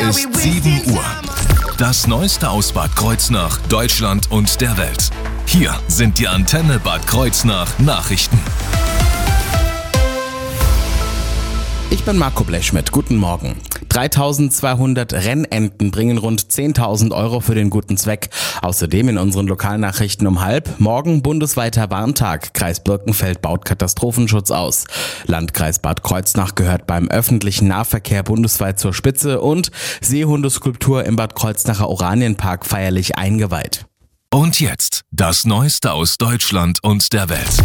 ist 7 Uhr. Das Neueste aus Bad Kreuznach, Deutschland und der Welt. Hier sind die Antenne Bad Kreuznach Nachrichten. Ich bin Marco Blechschmidt. Guten Morgen. 3200 Rennenten bringen rund 10.000 Euro für den guten Zweck. Außerdem in unseren Lokalnachrichten um 12:30 morgen bundesweiter Warntag. Kreis Birkenfeld baut Katastrophenschutz aus. Landkreis Bad Kreuznach gehört beim öffentlichen Nahverkehr bundesweit zur Spitze und Seehundeskulptur im Bad Kreuznacher Oranienpark feierlich eingeweiht. Und jetzt das Neueste aus Deutschland und der Welt.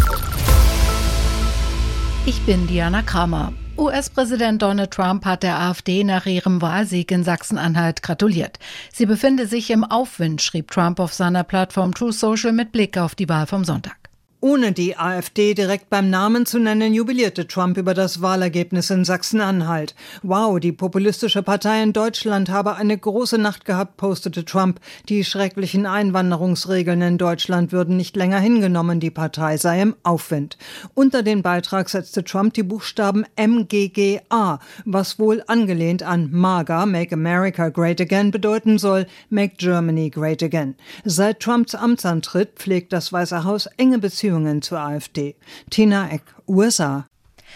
Ich bin Diana Kramer. US-Präsident Donald Trump hat der AfD nach ihrem Wahlsieg in Sachsen-Anhalt gratuliert. Sie befinde sich im Aufwind, schrieb Trump auf seiner Plattform Truth Social mit Blick auf die Wahl vom Sonntag. Ohne die AfD direkt beim Namen zu nennen, jubilierte Trump über das Wahlergebnis in Sachsen-Anhalt. Wow, die populistische Partei in Deutschland habe eine große Nacht gehabt, postete Trump. Die schrecklichen Einwanderungsregeln in Deutschland würden nicht länger hingenommen, die Partei sei im Aufwind. Unter den Beitrag setzte Trump die Buchstaben MGGA, was wohl angelehnt an MAGA, Make America Great Again, bedeuten soll, Make Germany Great Again. Seit Trumps Amtsantritt pflegt das Weiße Haus enge Beziehungen zur AfD. Tina Eck, USA.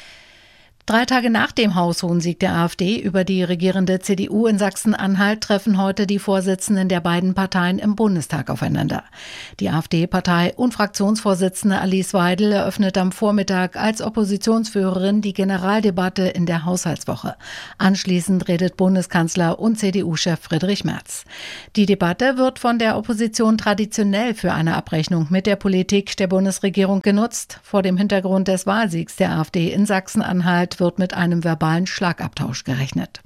3 Tage nach dem haushohen Sieg der AfD über die regierende CDU in Sachsen-Anhalt treffen heute die Vorsitzenden der beiden Parteien im Bundestag aufeinander. Die AfD-Partei und Fraktionsvorsitzende Alice Weidel eröffnet am Vormittag als Oppositionsführerin die Generaldebatte in der Haushaltswoche. Anschließend redet Bundeskanzler und CDU-Chef Friedrich Merz. Die Debatte wird von der Opposition traditionell für eine Abrechnung mit der Politik der Bundesregierung genutzt. Vor dem Hintergrund des Wahlsiegs der AfD in Sachsen-Anhalt wird mit einem verbalen Schlagabtausch gerechnet.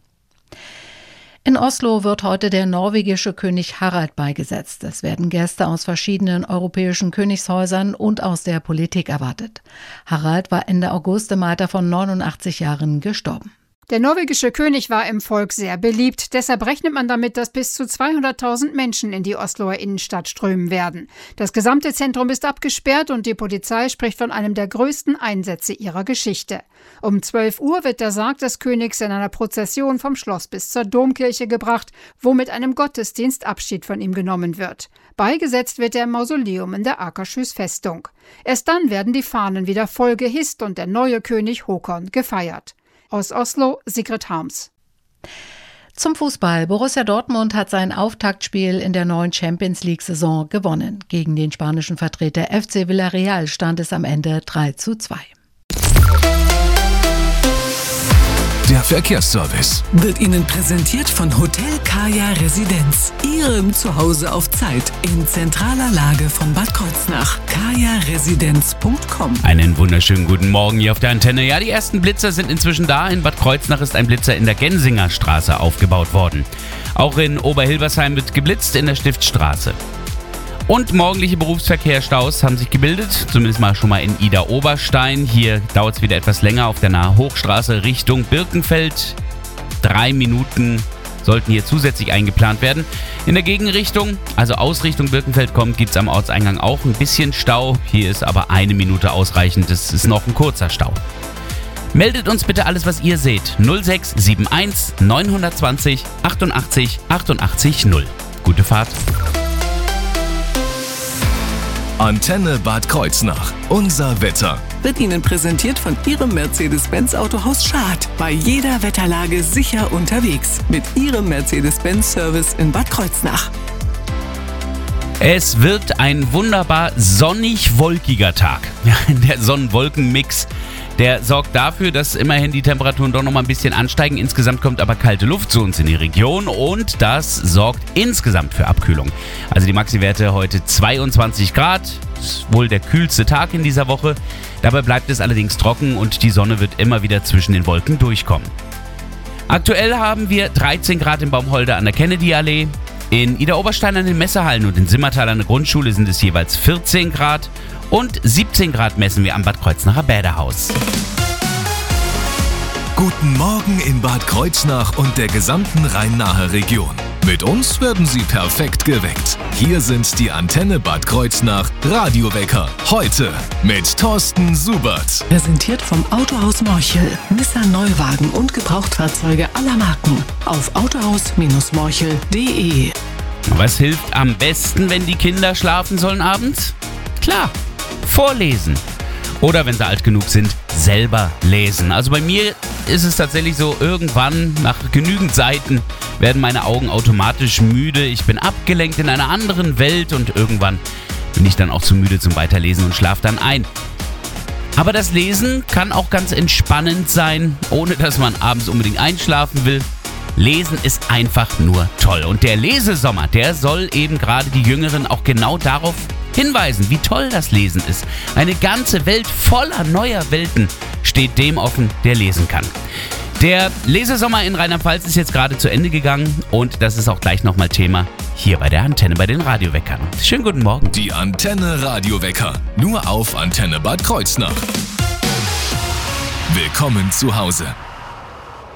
In Oslo wird heute der norwegische König Harald beigesetzt. Es werden Gäste aus verschiedenen europäischen Königshäusern und aus der Politik erwartet. Harald war Ende August im Alter von 89 Jahren gestorben. Der norwegische König war im Volk sehr beliebt. Deshalb rechnet man damit, dass bis zu 200.000 Menschen in die Osloer Innenstadt strömen werden. Das gesamte Zentrum ist abgesperrt und die Polizei spricht von einem der größten Einsätze ihrer Geschichte. Um 12 Uhr wird der Sarg des Königs in einer Prozession vom Schloss bis zur Domkirche gebracht, wo mit einem Gottesdienst Abschied von ihm genommen wird. Beigesetzt wird er im Mausoleum in der Akershus Festung. Erst dann werden die Fahnen wieder voll gehisst und der neue König Håkon gefeiert. Aus Oslo, Sigrid Harms. Zum Fußball. Borussia Dortmund hat sein Auftaktspiel in der neuen Champions-League-Saison gewonnen. Gegen den spanischen Vertreter FC Villarreal stand es am Ende 3:2. Der Verkehrsservice wird Ihnen präsentiert von Hotel Kaya Residenz. Ihrem Zuhause auf Zeit in zentraler Lage von Bad Kreuznach. kajaresidenz.com. Einen wunderschönen guten Morgen hier auf der Antenne. Ja, die ersten Blitzer sind inzwischen da. In Bad Kreuznach ist ein Blitzer in der Gensinger Straße aufgebaut worden. Auch in Oberhilbersheim wird geblitzt in der Stiftstraße. Und morgendliche Berufsverkehrsstaus haben sich gebildet, zumindest mal schon mal in Idar-Oberstein. Hier dauert es wieder etwas länger auf der Nahe Hochstraße Richtung Birkenfeld. 3 Minuten sollten hier zusätzlich eingeplant werden. In der Gegenrichtung, also aus Richtung Birkenfeld kommt, gibt es am Ortseingang auch ein bisschen Stau. Hier ist aber 1 Minute ausreichend, das ist noch ein kurzer Stau. Meldet uns bitte alles, was ihr seht. 0671 920 88 88 0. Gute Fahrt. Antenne Bad Kreuznach. Unser Wetter. Wird Ihnen präsentiert von Ihrem Mercedes-Benz Autohaus Schad. Bei jeder Wetterlage sicher unterwegs. Mit Ihrem Mercedes-Benz-Service in Bad Kreuznach. Es wird ein wunderbar sonnig-wolkiger Tag. Ja, der Sonnen-Wolken-Mix, der sorgt dafür, dass immerhin die Temperaturen doch noch mal ein bisschen ansteigen. Insgesamt kommt aber kalte Luft zu uns in die Region und das sorgt insgesamt für Abkühlung. Also die Maxi-Werte heute 22 Grad, ist wohl der kühlste Tag in dieser Woche. Dabei bleibt es allerdings trocken und die Sonne wird immer wieder zwischen den Wolken durchkommen. Aktuell haben wir 13 Grad in Baumholder an der Kennedy-Allee. In Idar-Oberstein an den Messehallen und in Simmertal an der Grundschule sind es jeweils 14 Grad. Und 17 Grad messen wir am Bad Kreuznacher Bäderhaus. Guten Morgen in Bad Kreuznach und der gesamten Rhein-Nahe-Region. Mit uns werden Sie perfekt geweckt. Hier sind die Antenne Bad Kreuznach Radiowecker. Heute mit Thorsten Subert. Präsentiert vom Autohaus Morchel. Nissan Neuwagen und Gebrauchtfahrzeuge aller Marken. Auf autohaus-morchel.de. Was hilft am besten, wenn die Kinder schlafen sollen abends? Klar, vorlesen. Oder wenn sie alt genug sind, selber lesen. Also bei mir ist es tatsächlich so, irgendwann nach genügend Seiten werden meine Augen automatisch müde. Ich bin abgelenkt in einer anderen Welt und irgendwann bin ich dann auch zu müde zum Weiterlesen und schlafe dann ein. Aber das Lesen kann auch ganz entspannend sein, ohne dass man abends unbedingt einschlafen will. Lesen ist einfach nur toll. Und der Lesesommer, der soll eben gerade die Jüngeren auch genau darauf hinweisen, wie toll das Lesen ist. Eine ganze Welt voller neuer Welten steht dem offen, der lesen kann. Der Lesesommer in Rheinland-Pfalz ist jetzt gerade zu Ende gegangen und das ist auch gleich nochmal Thema hier bei der Antenne, bei den Radioweckern. Schönen guten Morgen. Die Antenne Radiowecker. Nur auf Antenne Bad Kreuznach. Willkommen zu Hause.